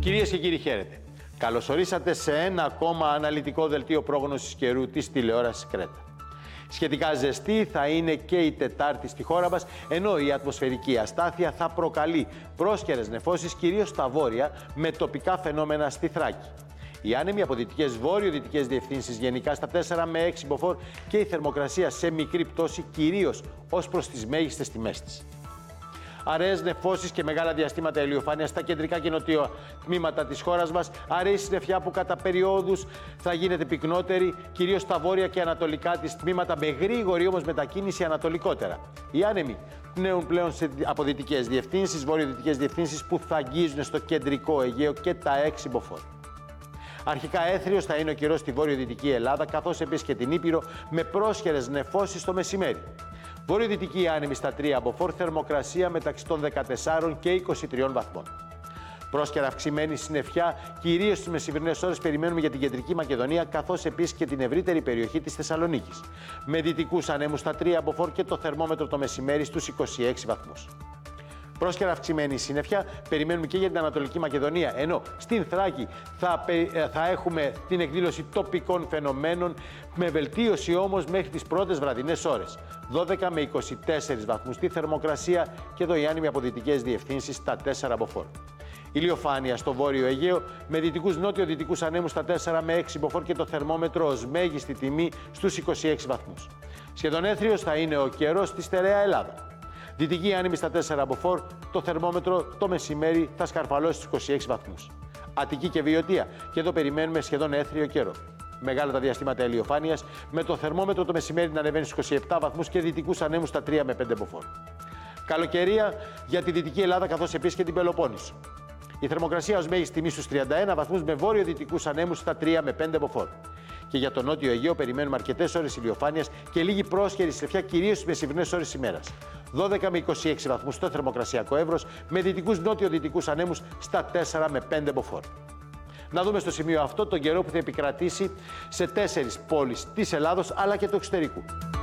Κυρίες και κύριοι, χαίρετε. Καλωσορίσατε σε ένα ακόμα αναλυτικό δελτίο πρόγνωσης καιρού της τηλεόρασης Κρέτα. Σχετικά ζεστή θα είναι και η Τετάρτη στη χώρα μας, ενώ η ατμοσφαιρική αστάθεια θα προκαλεί πρόσκαιρες νεφώσεις κυρίως στα βόρεια, με τοπικά φαινόμενα στη Θράκη. Οι άνεμοι από δυτικές βόρειο-δυτικές διευθύνσεις γενικά στα 4 με 6 μποφόρ και η θερμοκρασία σε μικρή πτώση, κυρίως ως προς τις μέγιστες τιμές της. Αραιές νεφώσεις και μεγάλα διαστήματα ηλιοφάνειας στα κεντρικά και νοτιό τμήματα της χώρας μας. Αραιή συννεφιά που κατά περιόδους θα γίνεται πυκνότερη, κυρίως στα βόρεια και ανατολικά της τμήματα, με γρήγορη όμως μετακίνηση ανατολικότερα. Οι άνεμοι πνέουν πλέον από δυτικές διευθύνσεις, βορειοδυτικές διευθύνσεις που θα αγγίζουν στο κεντρικό Αιγαίο και τα 6 μποφόρ. Αρχικά έθριος θα είναι ο καιρός στη βόρειο-δυτική Ελλάδα, καθώς επίσης και την Ήπειρο, με πρόσχερες νεφώσεις το μεσημέρι. Βορειοδυτική άνεμη στα 3 μποφόρ, θερμοκρασία μεταξύ των 14 και 23 βαθμών. Πρόσκαιρα αυξημένη συννεφιά, κυρίως στις μεσημερινές ώρες, περιμένουμε για την κεντρική Μακεδονία, καθώς επίσης και την ευρύτερη περιοχή της Θεσσαλονίκης. Με δυτικούς ανέμους στα 3 ಬಹುದು και το θερμόμετρο το μεσημέρι στους 26 βαθμούς. Πρόσκαιρα αυξημένη συννεφιά περιμένουμε και για την Ανατολική Μακεδονία, ενώ στην Θράκη θα έχουμε την εκδήλωση τοπικών φαινομένων, με βελτίωση όμως μέχρι τις πρώτες βραδινές ώρες. 12 με 24 βαθμούς τη θερμοκρασία και εδώ οι άνεμοι από δυτικές διευθύνσεις στα 4 μποφόρ. Ηλιοφάνεια στο βόρειο Αιγαίο, με δυτικούς νότιο-δυτικούς ανέμους στα 4 με 6 μποφόρ και το θερμόμετρο ως μέγιστη τιμή στους 26 βαθμούς. Σχεδόν έθριος θα είναι ο καιρός στη στερεά Ελλάδα. Δυτική άνεμη στα 4 μποφόρ, το θερμόμετρο το μεσημέρι θα σκαρφαλώσει στους 26 βαθμούς. Αττική και Βιωτία, και εδώ περιμένουμε σχεδόν έθριο καιρό. Μεγάλα τα διαστήματα ηλιοφάνειας, με το θερμόμετρο το μεσημέρι να ανεβαίνει στους 27 βαθμούς και δυτικούς ανέμους στα 3 με 5 μποφόρ. Καλοκαιρία για τη Δυτική Ελλάδα, καθώς επίσης και την Πελοπόννησο. Η θερμοκρασία ως μέγιστη τιμή στους 31 βαθμούς, με βόρειο-δυτικούς ανέμους στα 3 με 5 μποφόρ. Και για το νότιο Αιγαίο περιμένουμε αρκετές ώρες ηλιοφάνειας και λίγη πρόσχερη συννεφιά, κυρίως στις μεσημερινές ώρες ημέρας. 12 με 26 βαθμούς στο θερμοκρασιακό εύρος, με δυτικούς νότιο-δυτικούς ανέμους στα 4 με 5 μποφόρ. Να δούμε στο σημείο αυτό τον καιρό που θα επικρατήσει σε 4 πόλεις της Ελλάδος αλλά και του εξωτερικού.